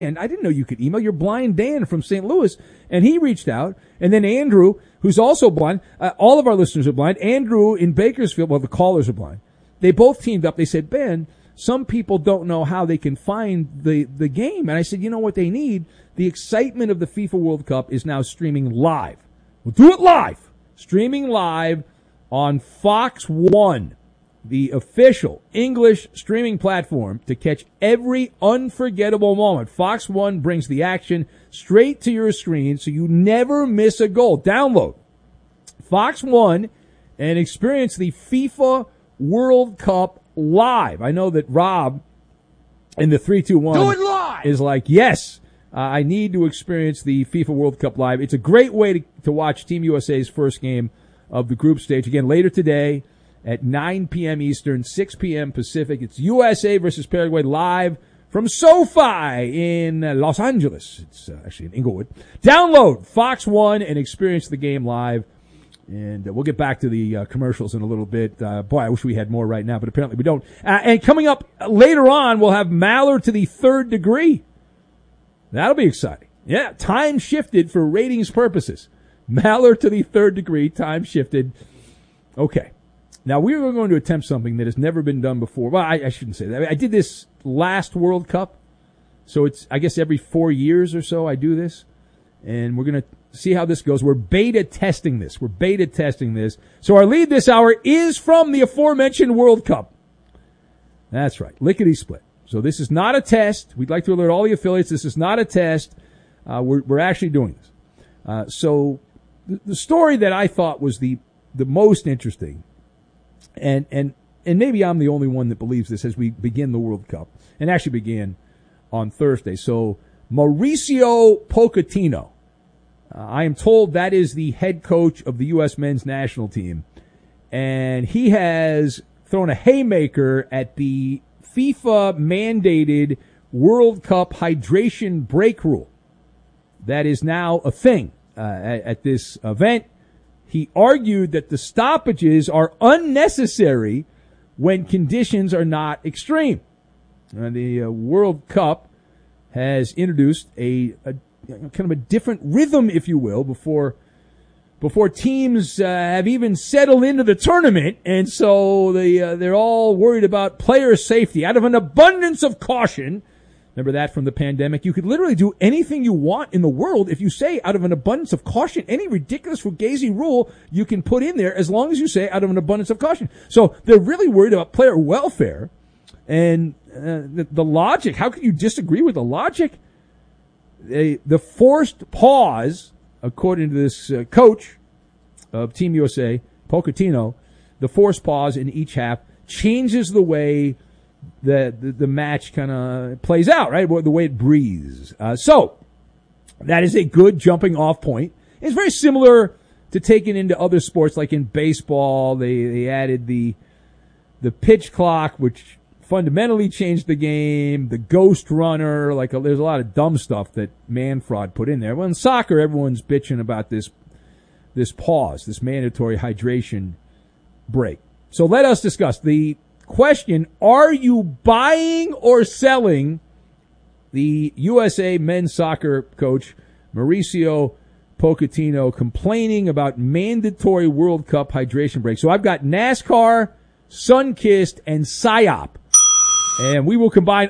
And I didn't know you could email. You're blind Dan from St. Louis. And he reached out. And then Andrew, who's also blind. All of our listeners are blind. Andrew in Bakersfield, well, the callers are blind. They both teamed up. They said, Ben, some people don't know how they can find the game. And I said, you know what they need? The excitement of the FIFA World Cup is now streaming live. We'll do it live. Streaming live on Fox One, the official English streaming platform to catch every unforgettable moment. Fox One brings the action straight to your screen so you never miss a goal. Download Fox One and experience the FIFA World Cup live. I know that Rob in the 321 is like, yes, I need to experience the FIFA World Cup live. It's a great way to watch Team USA's first game of the group stage. Again, later today at 9 p.m. Eastern, 6 p.m. Pacific. It's USA versus Paraguay live from SoFi in Los Angeles. It's actually in Inglewood. Download Fox One and experience the game live. And we'll get back to the commercials in a little bit. Boy, I wish we had more right now, but apparently we don't. And coming up later on, we'll have Maller to the Third Degree. That'll be exciting. Yeah, time shifted for ratings purposes. Maller to the Third Degree, time shifted. Okay. Now, we are going to attempt something that has never been done before. Well, I shouldn't say that. I did this last World Cup. So it's, I guess, every 4 years or so I do this. And we're going to see how this goes. We're beta testing this. So our lead this hour is from the aforementioned World Cup. That's right. Lickety split. So this is not a test. We'd like to alert all the affiliates. This is not a test. We're actually doing this. So the story that I thought was the most interesting, and maybe I'm the only one that believes this as we begin the World Cup, and actually began on Thursday. So Mauricio Pochettino, I am told that is the head coach of the U.S. men's national team, and he has thrown a haymaker at the FIFA mandated World Cup hydration break rule that is now a thing at this event. He argued that the stoppages are unnecessary when conditions are not extreme. The World Cup has introduced a kind of a different rhythm, if you will, before teams have even settled into the tournament, and so they're all worried about player safety. Out of an abundance of caution, remember that from the pandemic, you could literally do anything you want in the world if you say out of an abundance of caution. Any ridiculous fugazi rule you can put in there as long as you say out of an abundance of caution. So they're really worried about player welfare and the logic. How can you disagree with the logic? The forced pause, according to this coach of Team USA, Pochettino, the forced pause in each half changes the way the match kind of plays out, right? The way it breathes. So that is a good jumping off point. It's very similar to taking into other sports, like in baseball, they added the pitch clock, which fundamentally changed the game, the ghost runner, there's a lot of dumb stuff that Manfred put in there. Well, in soccer, everyone's bitching about this pause, this mandatory hydration break. So let us discuss the question, are you buying or selling the USA men's soccer coach Mauricio Pochettino complaining about mandatory World Cup hydration break? So I've got NASCAR, Sunkist, and PSYOP. And we will combine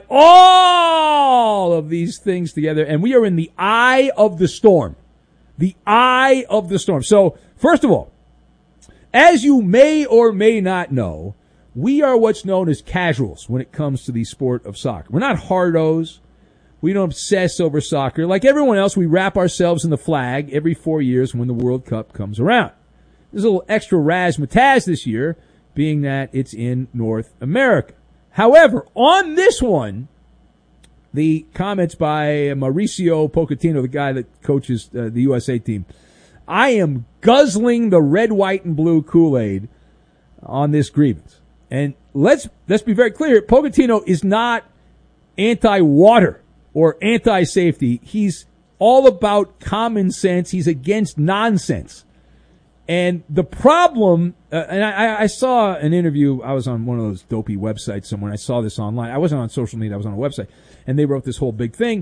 all of these things together, and we are in the eye of the storm. The eye of the storm. So, first of all, as you may or may not know, we are what's known as casuals when it comes to the sport of soccer. We're not hardos. We don't obsess over soccer. Like everyone else, we wrap ourselves in the flag every 4 years when the World Cup comes around. There's a little extra razzmatazz this year, being that it's in North America. However, on this one, the comments by Mauricio Pochettino, the guy that coaches the USA team, I am guzzling the red, white, and blue Kool-Aid on this grievance. And let's be very clear, Pochettino is not anti-water or anti-safety. He's all about common sense. He's against nonsense. And the problem, and I saw an interview, I was on one of those dopey websites somewhere, I saw this online. I wasn't on social media, I was on a website, and they wrote this whole big thing.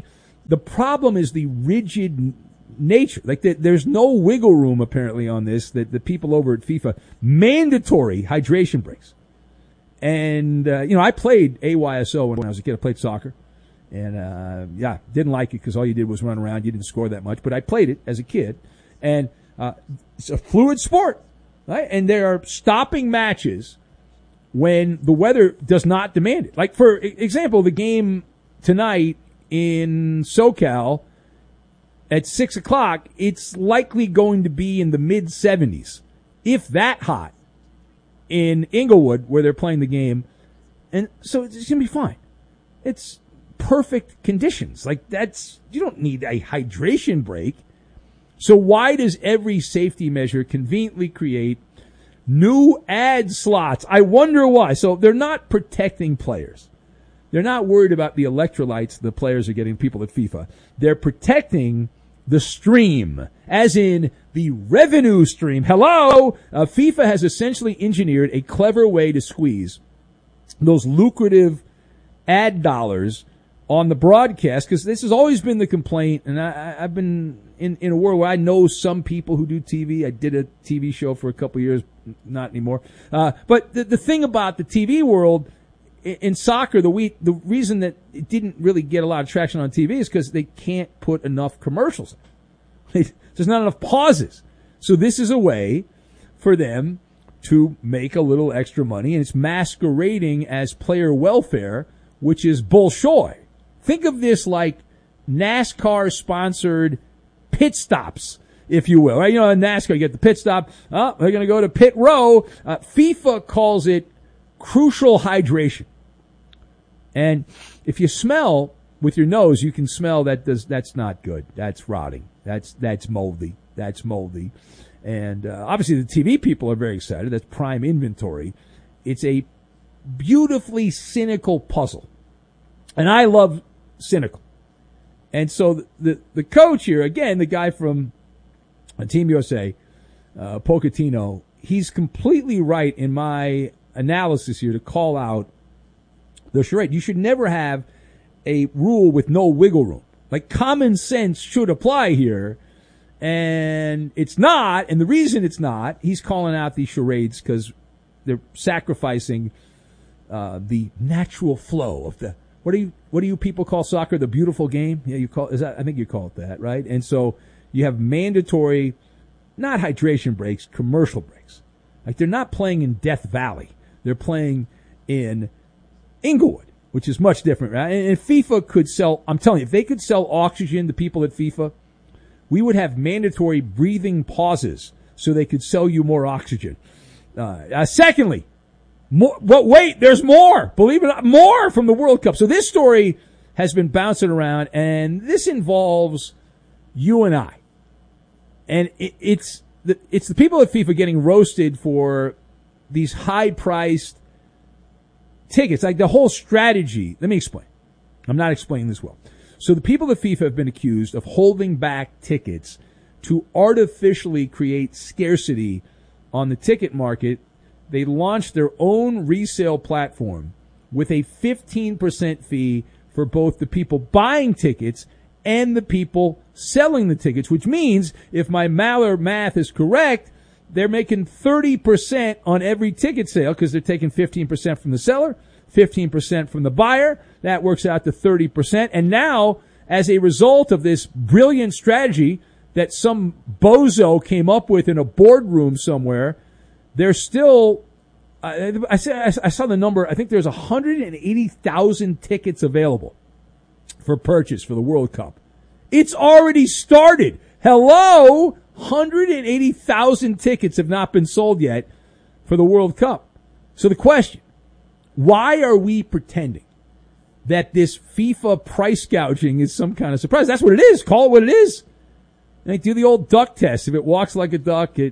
The problem is the rigid nature. Like there's no wiggle room apparently on this. That the people over at FIFA mandatory hydration breaks. And I played AYSO when I was a kid. I played soccer, and didn't like it because all you did was run around. You didn't score that much, but I played it as a kid, and it's a fluid sport, right? And there are stopping matches when the weather does not demand it. Like for example, the game tonight in SoCal at 6:00, it's likely going to be in the mid-70s, if that hot, in Inglewood where they're playing the game. And so it's going to be fine. It's perfect conditions. Like you don't need a hydration break. So why does every safety measure conveniently create new ad slots? I wonder why. So they're not protecting players. They're not worried about the electrolytes the players are getting, people at FIFA. They're protecting the stream, as in the revenue stream. Hello! FIFA has essentially engineered a clever way to squeeze those lucrative ad dollars on the broadcast, because this has always been the complaint, and I've been in a world where I know some people who do TV. I did a TV show for a couple of years, not anymore. But the thing about the TV world in soccer, the reason that it didn't really get a lot of traction on TV is because they can't put enough commercials in. There's not enough pauses. So this is a way for them to make a little extra money, and it's masquerading as player welfare, which is bullshoy. Think of this like NASCAR-sponsored pit stops, if you will. Right? In NASCAR, you get the pit stop. Oh, they're going to go to pit row. FIFA calls it crucial hydration. And if you smell with your nose, you can smell that's not good. That's rotting. That's moldy. That's moldy. And obviously the TV people are very excited. That's prime inventory. It's a beautifully cynical puzzle. And I love cynical. And so the coach here, again, the guy from Team USA, Pochettino, he's completely right in my analysis here to call out the charade. You should never have a rule with no wiggle room. Like, common sense should apply here, and it's not. And the reason it's not, he's calling out these charades because they're sacrificing the natural flow of the what do you people call soccer? The beautiful game? Yeah, I think you call it that, right? And so you have mandatory, not hydration breaks, commercial breaks. Like, they're not playing in Death Valley. They're playing in Inglewood, which is much different, right? And FIFA could sell, I'm telling you, if they could sell oxygen to people at FIFA, we would have mandatory breathing pauses so they could sell you more oxygen. Secondly, wait, there's more. Believe it or not, more from the World Cup. So this story has been bouncing around, and this involves you and I. And it's the people at FIFA getting roasted for these high-priced tickets. Like, the whole strategy. Let me explain. I'm not explaining this well. So the people at FIFA have been accused of holding back tickets to artificially create scarcity on the ticket market. They launched their own resale platform with a 15% fee for both the people buying tickets and the people selling the tickets, which means, if my Maller math is correct, they're making 30% on every ticket sale because they're taking 15% from the seller, 15% from the buyer. That works out to 30%. And now, as a result of this brilliant strategy that some bozo came up with in a boardroom somewhere, there's still, I saw the number, I think there's 180,000 tickets available for purchase for the World Cup. It's already started. Hello? 180,000 tickets have not been sold yet for the World Cup. So the question, why are we pretending that this FIFA price gouging is some kind of surprise? That's what it is. Call it what it is. And they do the old duck test. If it walks like a duck, it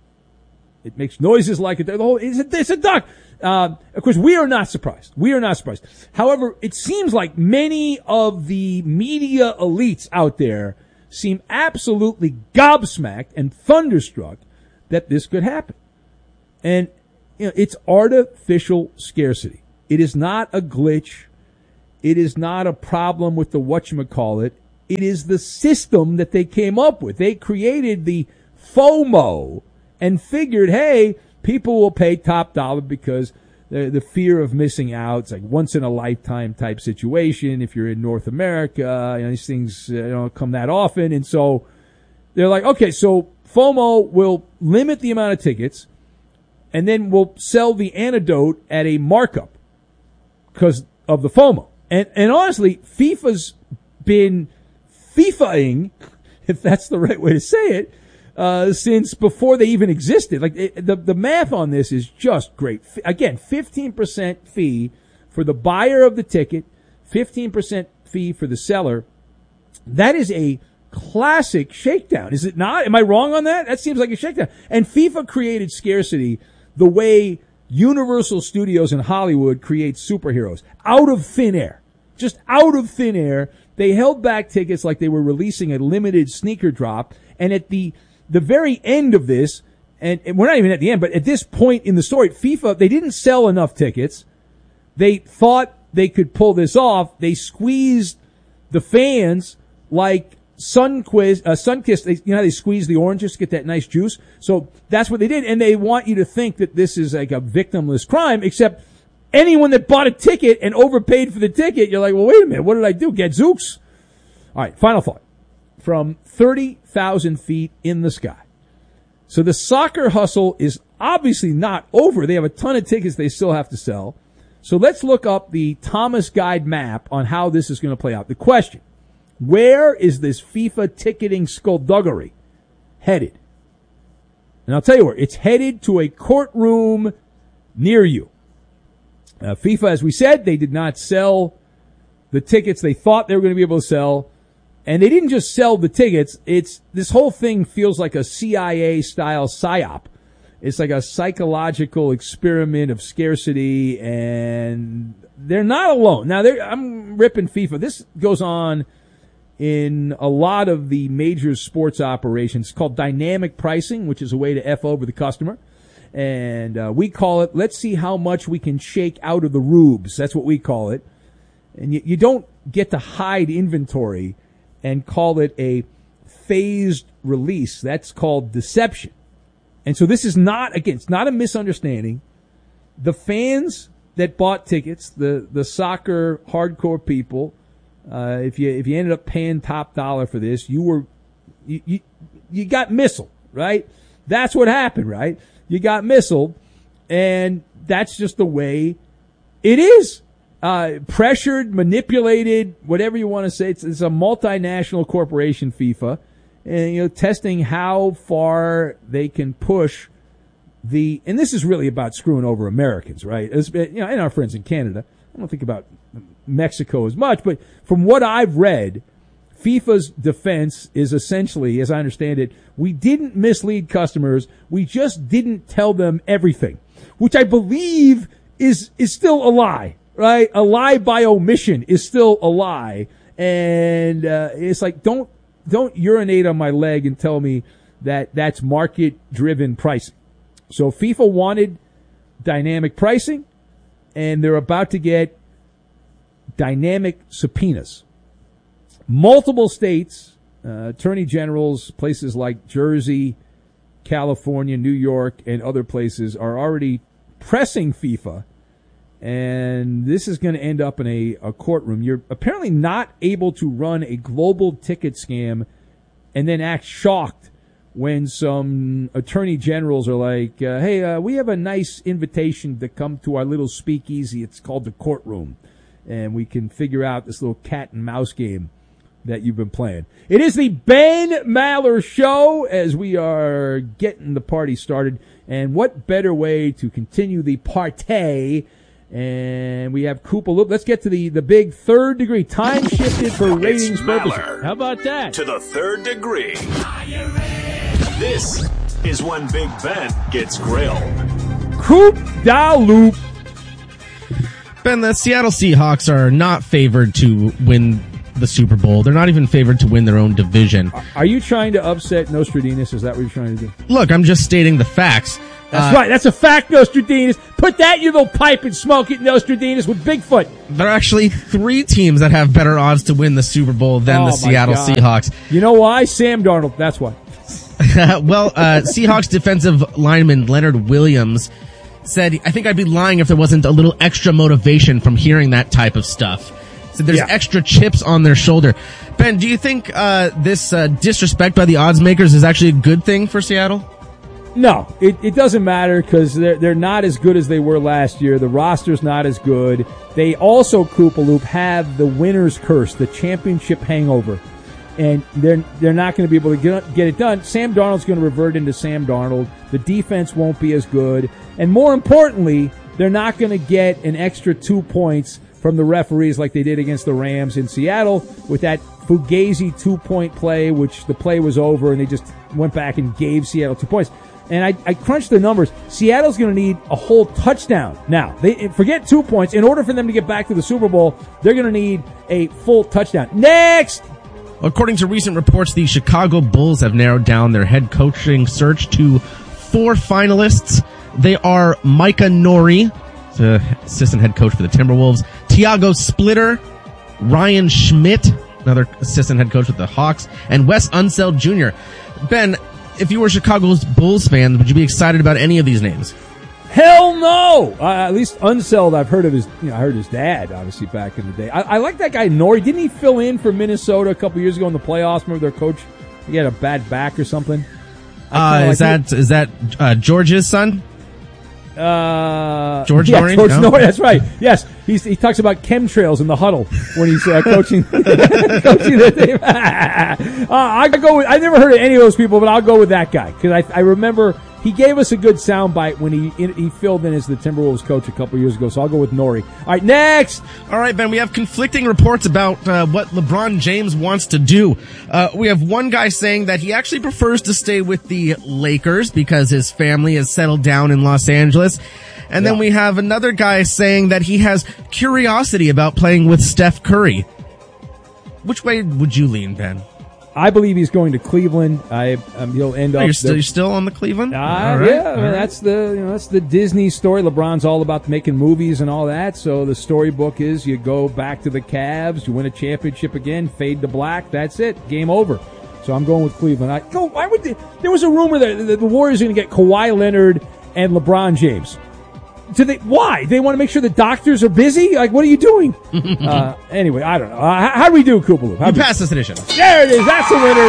makes noises like a duck. It's a duck. Of course, we are not surprised. We are not surprised. However, it seems like many of the media elites out there seem absolutely gobsmacked and thunderstruck that this could happen. And, it's artificial scarcity. It is not a glitch. It is not a problem with the whatchamacallit. It is the system that they came up with. They created the FOMO and figured, hey, people will pay top dollar because the fear of missing out. It's like once in a lifetime type situation. If you're in North America, these things don't come that often. And so they're like, okay, so FOMO will limit the amount of tickets and then we'll sell the antidote at a markup because of the FOMO. And honestly, FIFA's been FIFAing, if that's the right way to say it, since before they even existed. Like the math on this is just great. Again, 15% fee for the buyer of the ticket, 15% fee for the seller. That is a classic shakedown, is it not? Am I wrong on that? That seems like a shakedown. And FIFA created scarcity the way Universal Studios in Hollywood creates superheroes. Out of thin air. Just out of thin air. They held back tickets like they were releasing a limited sneaker drop. And at the very end of this, and we're not even at the end, but at this point in the story, FIFA, they didn't sell enough tickets. They thought they could pull this off. They squeezed the fans like Sunkist, you know how they squeeze the oranges to get that nice juice? So that's what they did. And they want you to think that this is like a victimless crime, except anyone that bought a ticket and overpaid for the ticket, you're like, well, wait a minute, what did I do? Get Zooks? All right, final thought. From 30,000 feet in the sky. So the soccer hustle is obviously not over. They have a ton of tickets they still have to sell. So let's look up the Thomas Guide map on how this is going to play out. The question, where is this FIFA ticketing skullduggery headed? And I'll tell you where. It's headed to a courtroom near you. FIFA, as we said, they did not sell the tickets they thought they were going to be able to sell. And they didn't just sell the tickets. This whole thing feels like a CIA-style psyop. It's like a psychological experiment of scarcity, and they're not alone. Now, I'm ripping FIFA. This goes on in a lot of the major sports operations. It's called dynamic pricing, which is a way to F over the customer. And we call it, let's see how much we can shake out of the rubes. That's what we call it. And you don't get to hide inventory and call it a phased release. That's called deception. And so this is not, again, it's not a misunderstanding. The fans that bought tickets, the soccer hardcore people, if you ended up paying top dollar for this, you got missiled, right? That's what happened, right? You got missiled, and that's just the way it is. Pressured, manipulated, whatever you want to say. It's a multinational corporation, FIFA, and testing how far they can push and this is really about screwing over Americans, right? And our friends in Canada. I don't think about Mexico as much, but from what I've read, FIFA's defense is essentially, as I understand it, we didn't mislead customers. We just didn't tell them everything, which I believe is still a lie, right? A lie by omission is still a lie. And it's like, don't urinate on my leg and tell me that that's market-driven pricing. So FIFA wanted dynamic pricing, and they're about to get dynamic subpoenas. Multiple states, attorney generals, places like Jersey, California, New York, and other places are already pressing FIFA, and this is going to end up in a courtroom. You're apparently not able to run a global ticket scam and then act shocked when some attorney generals are like, hey, we have a nice invitation to come to our little speakeasy. It's called the courtroom, and we can figure out this little cat and mouse game that you've been playing. It is the Ben Maller Show as we are getting the party started. And what better way to continue the party? And we have Koopa Loop. Let's get to the big third degree. Time shifted for ratings purposes. How about that? To the third degree. This is when Big Ben gets grilled. Koopa Loop. Ben, the Seattle Seahawks are not favored to win the Super Bowl. They're not even favored to win their own division. Are you trying to upset Nostradamus? Is that what you're trying to do? Look, I'm just stating the facts. That's right. That's a fact, Nostradamus. Put that in your little pipe and smoke it, Nostradamus, with Bigfoot. There are actually 3 teams that have better odds to win the Super Bowl than the Seattle Seahawks. You know why? Sam Darnold. That's why. Well, Seahawks defensive lineman Leonard Williams said, I think I'd be lying if there wasn't a little extra motivation from hearing that type of stuff. So there's extra chips on their shoulder. Ben, do you think this disrespect by the odds makers is actually a good thing for Seattle? No, it doesn't matter because they're not as good as they were last year. The roster's not as good. They also, Koopaloop, have the winner's curse, the championship hangover. And they're not going to be able to get it done. Sam Darnold's going to revert into Sam Darnold. The defense won't be as good. And more importantly, they're not going to get an extra 2 points from the referees like they did against the Rams in Seattle with that Fugazi 2-point play, which the play was over, and they just went back and gave Seattle 2 points. And I crunched the numbers. Seattle's going to need a whole touchdown. Now, they forget 2 points. In order for them to get back to the Super Bowl, they're going to need a full touchdown. Next! According to recent reports, the Chicago Bulls have narrowed down their head coaching search to 4 finalists. They are Micah Nori, the assistant head coach for the Timberwolves, Tiago Splitter, Ryan Schmidt, another assistant head coach with the Hawks, and Wes Unseld Jr. Ben, if you were Chicago's Bulls fan, would you be excited about any of these names? Hell no! At least Unseld, I've heard of his. I heard his dad, obviously, back in the day. I like that guy Nori. Didn't he fill in for Minnesota a couple years ago in the playoffs? Remember their coach? He had a bad back or something. Is that George's son? George Nori? George Nori, that's right. Yes, he talks about chemtrails in the huddle when he's coaching coaching the team. I never heard of any of those people, but I'll go with that guy because I remember he gave us a good soundbite when he filled in as the Timberwolves coach a couple years ago. So I'll go with Nori. All right, next. All right, Ben, we have conflicting reports about what LeBron James wants to do. We have one guy saying that he actually prefers to stay with the Lakers because his family has settled down in Los Angeles. And then we have another guy saying that he has curiosity about playing with Steph Curry. Which way would you lean, Ben? I believe he's going to Cleveland. He'll end up. You're still on the Cleveland? All right. Yeah, that's the Disney story. LeBron's all about making movies and all that. So the storybook is you go back to the Cavs, you win a championship again, fade to black. That's it. Game over. So I'm going with Cleveland. Why would there was a rumor that the Warriors are going to get Kawhi Leonard and LeBron James. Why? They want to make sure the doctors are busy? Like, what are you doing? Anyway, I don't know. How do we do, Koopaloop? You passed this edition. There it is. That's the winner.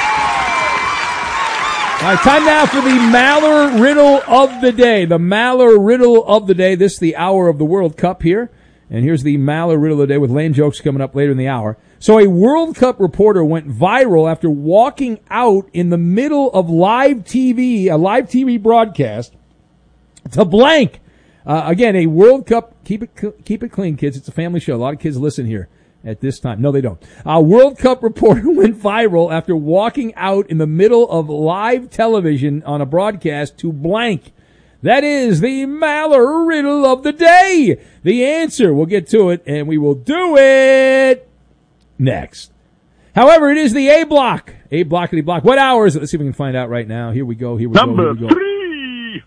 All right, time now for the Maller Riddle of the Day. The Maller Riddle of the Day. This is the hour of the World Cup here. And here's the Maller Riddle of the Day with Lane Jokes coming up later in the hour. So a World Cup reporter went viral after walking out in the middle of a live TV broadcast to blank. Again, a World Cup, keep it clean, kids. It's a family show. A lot of kids listen here at this time. No, they don't. A World Cup reporter went viral after walking out in the middle of live television on a broadcast to blank. That is the Maller Riddle of the Day. The answer, we'll get to it, and we will do it next. However, it is the A block. A blockity block. What hour is it? Let's see if we can find out right now. Here we go. Number 3.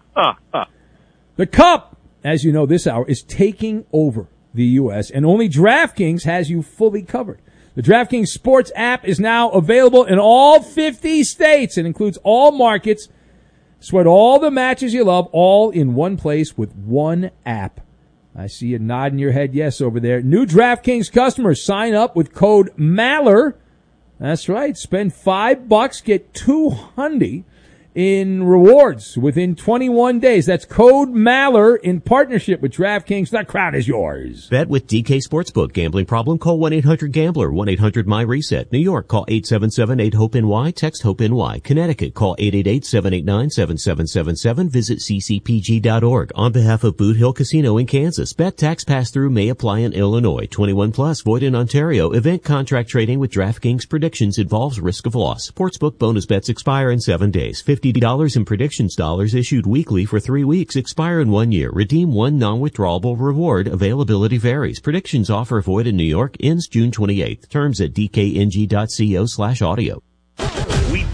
The Cup, as you know, this hour is taking over the U.S., and only DraftKings has you fully covered. The DraftKings Sports app is now available in all 50 states and includes all markets. Sweat all the matches you love, all in one place with one app. I see you nodding your head yes over there. New DraftKings customers sign up with code MALLER. That's right. Spend $5, get $200 in rewards within 21 days. That's code MALLER in partnership with DraftKings. The crowd is yours. Bet with DK Sportsbook. Gambling problem? Call 1-800-GAMBLER. 1-800-MY-RESET. New York, call 877-8-HOPE-NY. Text HOPE-NY. Connecticut, call 888-789-7777. Visit ccpg.org. On behalf of Boot Hill Casino in Kansas, bet tax pass-through may apply in Illinois. 21 plus, void in Ontario. Event contract trading with DraftKings predictions involves risk of loss. Sportsbook bonus bets expire in 7 days. $50 in predictions dollars issued weekly for 3 weeks. Expire in 1 year. Redeem one non-withdrawable reward. Availability varies. Predictions offer void in New York. Ends June 28th. Terms at dkng.co/audio. We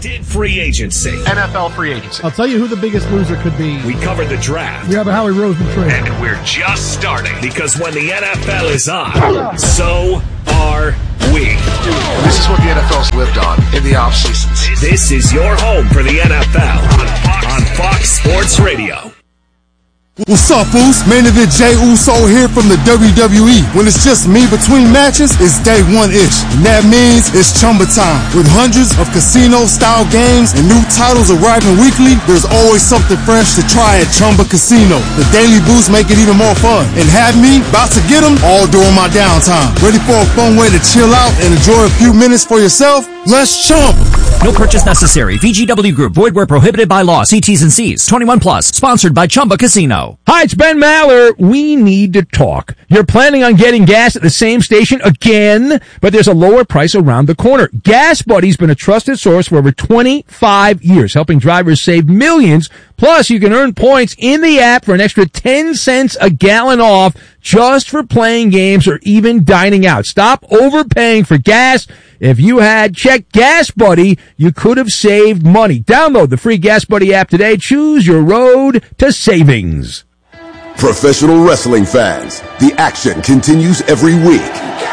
Predicted free agency. NFL free agency. I'll tell you who the biggest loser could be. We covered the draft. We have a Howie Roseman trade. And we're just starting. Because when the NFL is on, so are we. This is what the NFL's lived on in the off seasons. This is your home for the NFL on Fox Sports Radio. What's up, fools? Main event Jey Uso here from the WWE. When it's just me between matches, it's day one-ish. And that means it's Chumba time. With hundreds of casino-style games and new titles arriving weekly, there's always something fresh to try at Chumba Casino. The daily boosts make it even more fun. And have me about to get them all during my downtime. Ready for a fun way to chill out and enjoy a few minutes for yourself? Let's chump. No purchase necessary. VGW Group. Void where prohibited by law. See T's and C's. 21 plus. Sponsored by Chumba Casino. Hi, it's Ben Maller. We need to talk. You're planning on getting gas at the same station again, but there's a lower price around the corner. Gas Buddy's been a trusted source for over 25 years, helping drivers save millions. Plus, you can earn points in the app for an extra 10 cents a gallon off just for playing games or even dining out. Stop overpaying for gas. If you had checked Gas Buddy, you could have saved money. Download the free Gas Buddy app today. Choose your road to savings. Professional wrestling fans, the action continues every week.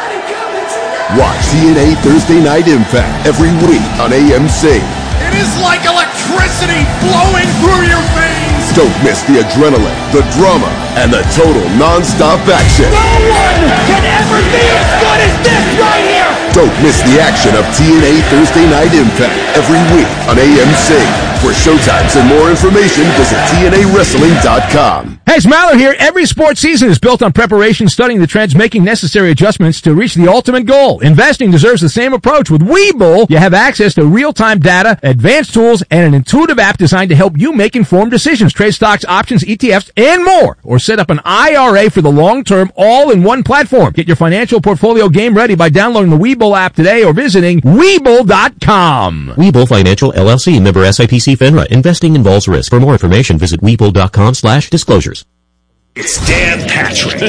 Watch TNA Thursday Night Impact every week on AMC. It is like electricity flowing through your veins. Don't miss the adrenaline, the drama, and the total non-stop action. No one can ever be as good as this right here. Don't miss the action of TNA Thursday Night Impact every week on AMC. For showtimes and more information, visit TNAWrestling.com. Hey, it's Maller here. Every sports season is built on preparation, studying the trends, making necessary adjustments to reach the ultimate goal. Investing deserves the same approach. With Webull, you have access to real-time data, advanced tools, and an intuitive app designed to help you make informed decisions. Trade stocks, options, ETFs, and more. Or set up an IRA for the long term, all in one platform. Get your financial portfolio game ready by downloading the Webull app today or visiting Webull.com. Webull Financial LLC, member SIPC FINRA. Investing involves risk. For more information, visit Webull.com/disclosures. It's Dan Patrick.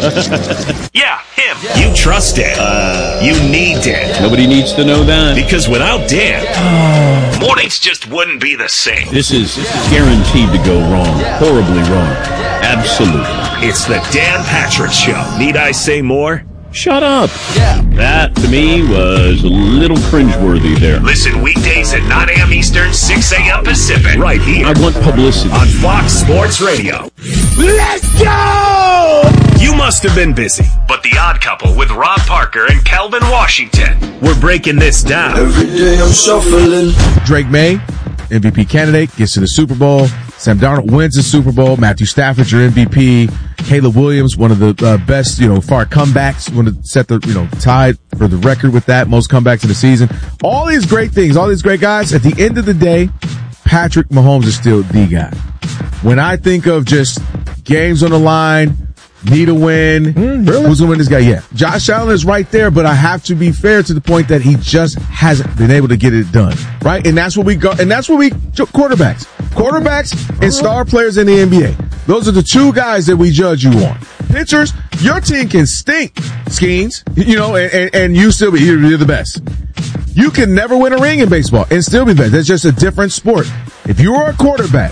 Yeah, him. You trust Dan. You need Dan. Nobody needs to know that. Because without Dan, mornings just wouldn't be the same. This is guaranteed to go wrong. Horribly wrong. Absolutely. It's the Dan Patrick Show. Need I say more? Shut up. That, to me, was a little cringeworthy there. Listen weekdays at 9 a.m. Eastern, 6 a.m. Pacific. Right here. I want publicity. On Fox Sports Radio. Let's go! You must have been busy. But The Odd Couple with Rob Parker and Calvin Washington. We're breaking this down. Every day I'm shuffling. Drake May, MVP candidate, gets to the Super Bowl. Sam Darnold wins the Super Bowl. Matthew Stafford, your MVP. Caleb Williams, one of the best, far comebacks, one to set the, tied for the record with that, most comebacks in the season. All these great things, all these great guys. At the end of the day, Patrick Mahomes is still the guy. When I think of just games on the line, need a win, really? Who's going to win this guy? Yeah. Josh Allen is right there, but I have to be fair to the point that he just hasn't been able to get it done. Right? And that's what we quarterbacks and star players in the NBA. Those are the two guys that we judge you on. Pitchers, your team can stink, Skeens, and you still you're the best. You can never win a ring in baseball and still be the best. That's just a different sport. If you are a quarterback,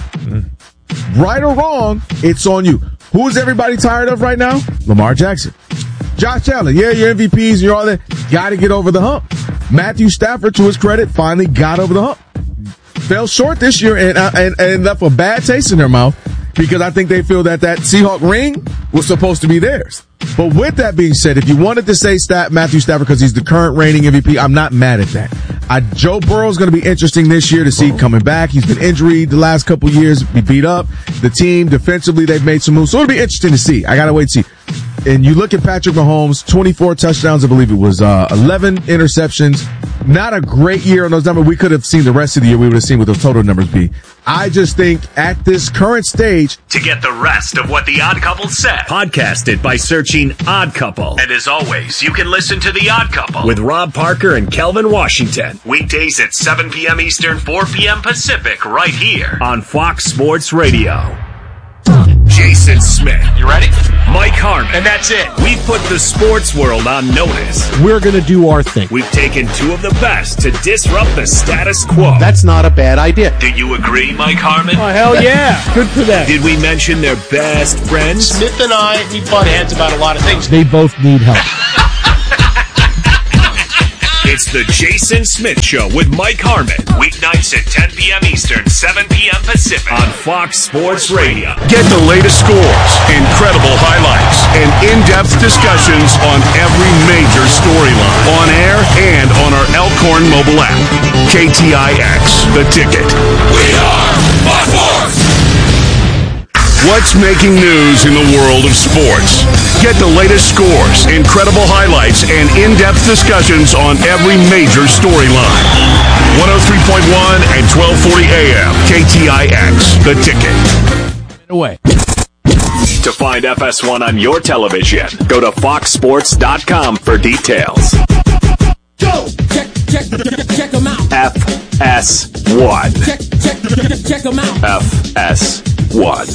right or wrong, it's on you. Who is everybody tired of right now? Lamar Jackson. Josh Allen, yeah, your MVPs and you're all that. Got to get over the hump. Matthew Stafford, to his credit, finally got over the hump. Fell short this year and left a bad taste in their mouth because I think they feel that Seahawk ring was supposed to be theirs. But with that being said, if you wanted to say Matthew Stafford because he's the current reigning MVP, I'm not mad at that. Joe Burrow's going to be interesting this year to see coming back. He's been injured the last couple years, be beat up. The team defensively, they've made some moves. So it'll be interesting to see. I got to wait to see. And you look at Patrick Mahomes, 24 touchdowns, I believe it was, 11 interceptions. Not a great year on those numbers. We could have seen the rest of the year. We would have seen what those total numbers be. I just think at this current stage. To get the rest of what The Odd Couple said, podcast it by searching Odd Couple. And as always, you can listen to The Odd Couple with Rob Parker and Kelvin Washington. Weekdays at 7 p.m. Eastern, 4 p.m. Pacific, right here on Fox Sports Radio. Jason Smith. You ready? Mike Harmon. And that's it. We've put the sports world on notice. We're going to do our thing. We've taken two of the best to disrupt the status quo. That's not a bad idea. Do you agree, Mike Harmon? Oh, hell yeah. Good for them. Did we mention their best friends? Smith and I, we butt heads about a lot of things. They both need help. It's the Jason Smith Show with Mike Harmon. Weeknights at 10 p.m. Eastern, 7 p.m. Pacific on Fox Sports Radio. Get the latest scores, incredible highlights, and in-depth discussions on every major storyline. On air and on our Elkhorn mobile app. KTIX, The Ticket. We are Fox Sports! What's making news in the world of sports? Get the latest scores, incredible highlights, and in-depth discussions on every major storyline. 103.1 and 1240 AM, KTIX, The Ticket. Away. To find FS1 on your television, go to foxsports.com for details. Go! Check them out. FS1. Check them out. FS1.